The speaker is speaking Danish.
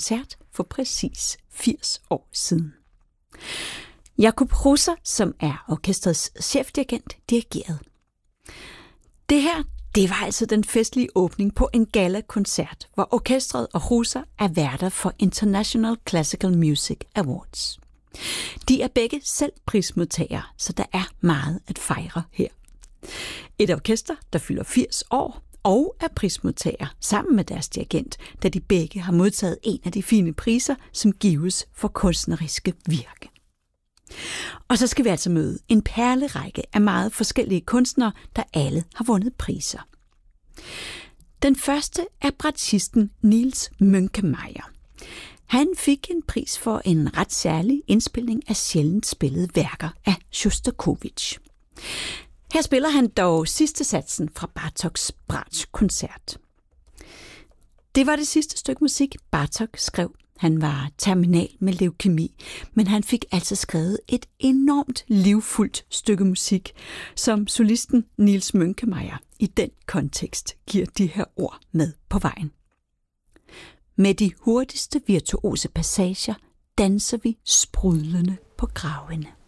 koncert for præcis 80 år siden. Jakub Hrusa, som er orkestrets chefdirigent, dirigerede. Det her, det var altså den festlige åbning på en gala-koncert, hvor orkestret og Hrusa er værter for International Classical Music Awards. De er begge selv prismodtagere, så der er meget at fejre her. Et orkester, der fylder 80 år og er prismodtager sammen med deres dirigent, da de begge har modtaget en af de fine priser, som gives for kunstneriske virke. Og så skal vi altså møde en perlerække af meget forskellige kunstnere, der alle har vundet priser. Den første er bratschisten Nils Mønkemeier. Han fik en pris for en ret særlig indspilning af sjældent spillede værker af Sjostakovitj. Her spiller han dog sidste satsen fra Bartoks Bratsch-koncert. Det var det sidste stykke musik, Bartok skrev. Han var terminal med leukemi, men han fik altså skrevet et enormt livfuldt stykke musik, som solisten Nils Mønkemeier i den kontekst giver de her ord med på vejen. Med de hurtigste virtuose passager danser vi sprudlende på gravene.